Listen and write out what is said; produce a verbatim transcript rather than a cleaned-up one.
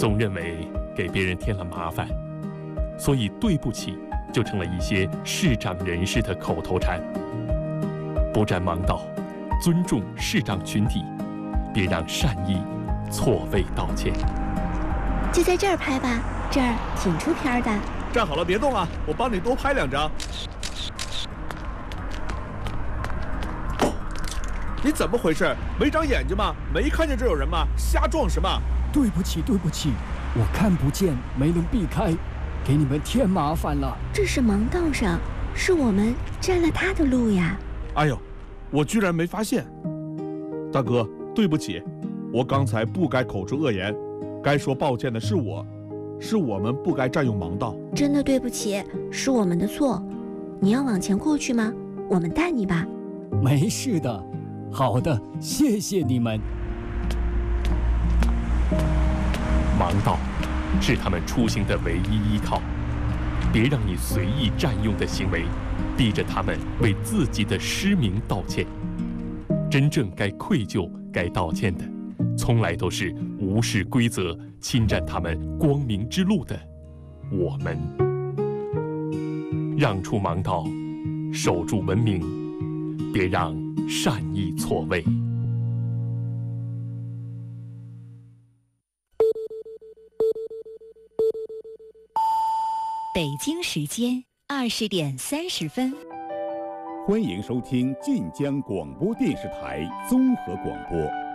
总认为给别人添了麻烦，所以对不起就成了一些视障人士的口头禅。不占盲道，尊重视障群体，别让善意错位道歉。 就在这儿拍吧，这儿挺出片的。 站好了，别动啊，我帮你多拍两张。你怎么回事？没长眼睛吗？没看见这有人吗？瞎撞什么？ 对不起，对不起，我看不见，没能避开，给你们添麻烦了。 这是盲道上，是我们占了他的路呀。 哎呦，我居然没发现。大哥，对不起，我刚才不该口出恶言，该说抱歉的是我，是我们不该占用盲道。 真的对不起，是我们的错。你要往前过去吗？我们带你吧。 没事的。好的，谢谢你们。 盲道是他们出行的唯一依靠，别让你随意占用的行为逼着他们为自己的失明道歉。真正该愧疚、该道歉的，从来都是无视规则、侵占他们光明之路的我们。让出盲道，守住文明，别让善意错位。 北京时间二十点三十分， 欢迎收听晋江广播电视台综合广播。